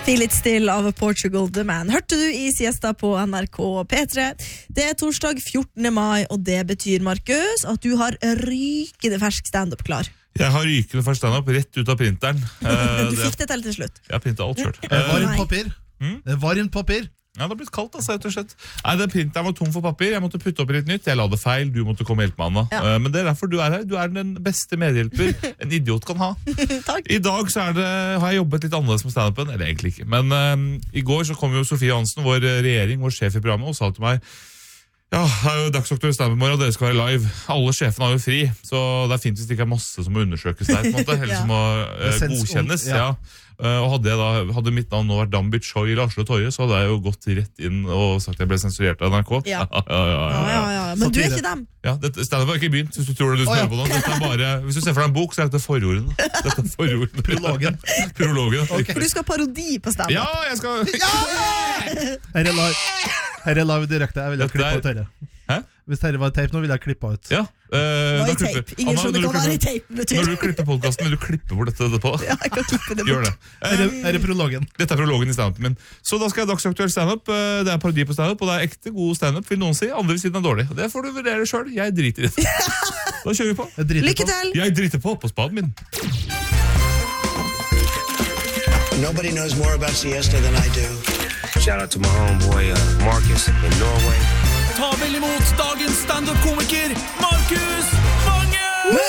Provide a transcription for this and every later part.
Feel It Still av Portugal The Man. Hørte du i siesta på NRK P3. Det torsdag 14. mai, og det betyr, Markus, at du har rykende fersk stand-up klar. Jeg har rykende fersk stand-up rett ut av printeren. Du fikk det til slutt. Jeg har printet alt selv. Varmt papir. Varmt papir. Ja, det har blitt kaldt, altså, rett og slett. Nei, den printeren var tom for papir. Jeg måtte putte opp i litt nytt. Jeg la det feil. Du måtte komme og hjelpe meg, Anna. Ja. Men det er derfor du er her. Du er den beste medhjelper en idiot kan ha. Takk. I dag så har jeg jobbet litt annerledes med stand-upen. Eller egentlig ikke. Men i går så kom jo Sofie Hansen, vår regjering, vår sjef i programmet, og sa til meg: ja, det er jo dagsaktuell stand-up i morgen, og dere skal være live. Alle sjefene har jo fri, så det er fint hvis det ikke er masse som må undersøkes der, på en måte, eller som må godkjennes. Ja. Og hadde mitt navn nå vært Dambit Choi eller Asle Torje, så hadde jeg jo gått rett inn og sagt at jeg ble sensurert av NRK. Ja. Men du er ikke dem. Ja, stand-up har ikke begynt, hvis du tror det du skal høre på noe. Dette er bare, hvis du ser for deg en bok, så er dette forordene. Dette er forordene. Prologen. Prologen. For du skal ha parodi på stand-up. Ja, jeg skal... Her er live direkte. Jeg vil ha klippet ut dette. Hæ? Hvis dette var teip nå, vil jeg klippet ut. Ja. Hva er tape? Ingen skjønner hva det er i tape betyr. Når du klipper podcasten, vil du klippe bort dette på? Ja, jeg kan klippe det bort. Gjør det. Her er prologen. Dette er prologen i stand-upen min. Så da skal jeg dagsaktuell stand-up. Det er parodi på stand-up, og det er ekte god stand-up, vil noen si. Andre vil si den er dårlig. Det får du vurdere selv. Jeg driter i det. Da kjører vi på. Lykke til! Jeg driter på spaden min. Nobody knows more about siesta than I do. Shout out to my homeboy Marcus in Norway. Ta vel imot dagens stand-up-komiker, Markus Vange!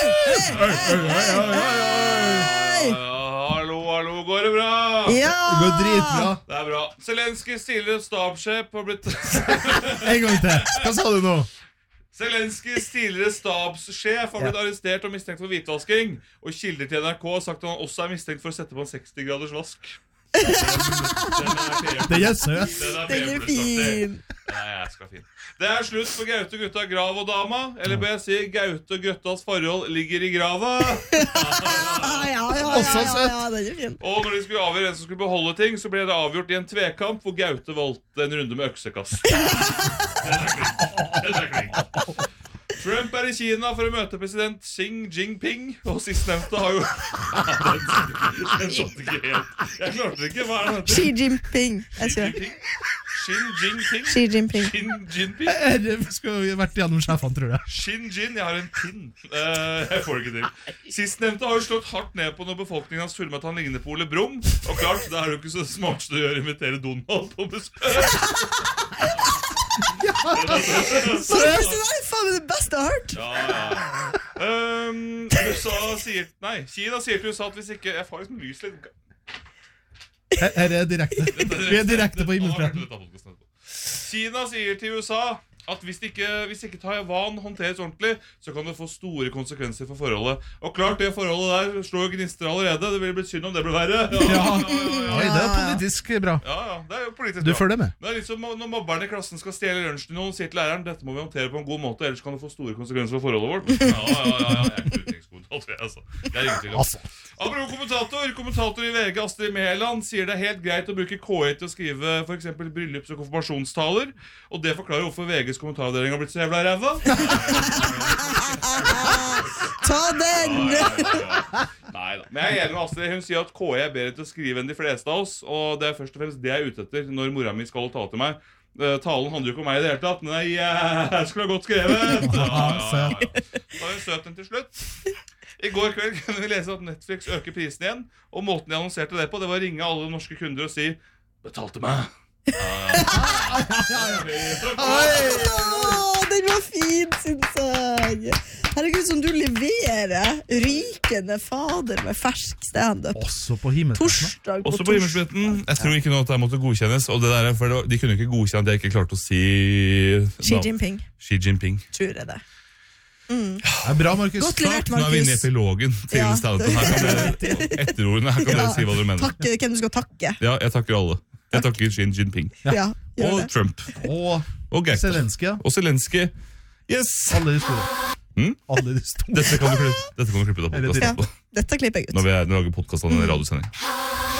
Hallo, går det bra? Ja! Det går dritbra. Det er bra. Zelenskyj tidligere stabssjef har blitt... En gang til. Hva sa du nå? Zelenskyjs tidligere stabssjef har blitt arrestert og mistenkt for hvitvasking. Og kilder til NRK har sagt at han også er mistenkt for å sette på en 60-graders vask. Det er søt. Den er fin. Nei, jeg skal fin. Det er slutt for Gaute Gutta Grav og Dama. Eller bør jeg si Gaute Guttas forhold ligger i grava. Ja, den er fin. Og når de skulle avgjøre hvem som skulle beholde ting, så ble det avgjort i en tvekamp hvor Gaute valgte en runde med øksekast. Den er klink. Trump er i Kina for å møte president Xi Jinping. Og sistnevnte har jo... Den satt ikke helt. Jeg klarte det ikke. Hva er det heter? Xi Jinping. Xi Jinping. Det skulle jo vært gjennom sjefene, tror jeg. Xinjin, jeg har en pinn. Jeg får det ikke til. Sistnevnte har jo slått hardt ned på når befolkningen hans tuller med at han ligner på Ole Brumm. Og klart, det er jo ikke så smart å gjøre invitere Donald på besøk. Markus, det er faen det beste jeg har hørt. Kina sier til USA at hvis ikke... Jeg får liksom lys litt. Her er direkte. Vi er direkte på himmelfreden. Kina sier til USA at hvis ikke Taiwan håndteres ordentlig, så kan det få store konsekvenser for forholdet. Og klart, det forholdet der slår gnister allerede. Det ville blitt synd om det ble verre. Oi, det er politisk bra. Ja, det er jo politisk Du bra. følger med. Det er litt som når mobberne i klassen skal stjele lunsjen til noen, sier til læreren, dette må vi håndtere på en god måte, ellers kan det få store konsekvenser for forholdet vårt. Jeg er ikke utenrikskommentar, tror jeg, altså. Det er ingenting om. Apropos kommentator i VG, Astrid Mæland, sier det er helt greit å bruke KI til å skrive for eksempel bryllups- og konfirmasjonstaler, og det forklarer hvorfor VGs kommentaravdeling har blitt så jævla ræva. Ta den! Neida. Men jeg er enig med Astrid. Hun sier at KI er bedre til å skrive enn de fleste av oss, og det er først og fremst det jeg er ute etter når mora mi skal tale til meg. Talen handler jo ikke om meg i det hele tatt, men jeg skulle ha godt skrevet. Så er hun søt den til slutt. I går kveld kunne vi lese at Netflix øker prisen igjen, og måten de annonserte det på, det var å ringe alle norske kunder og si «Betalte meg». Den var fin, synes jeg. Herregud, som du leverer. Rykende fader med fersk stand-up. Også på himmelspretten. Også på himmelspretten. Jeg tror ikke noe at det måtte godkjennes, og det der, for de kunne ikke godkjenne at jeg ikke klarte å si Xi Jinping. Xi Jinping. Tror jeg det. Det er bra, Markus. Godt levert, Nå er vi inne i epilogen til stand-upen. Her kan dere, etterordene, her kan dere si hva dere mener. Takke hvem du skal takke. Ja, jeg takker alle. Jeg takker Xi Jinping. Ja, og Trump. Og Zelenskyj. Og Zelenskyj. Yes! Alle de store. Alle de store. Dette kan du klippe ut av podcasten. Dette klipper jeg ut. Når vi lager podcast av en radiosending.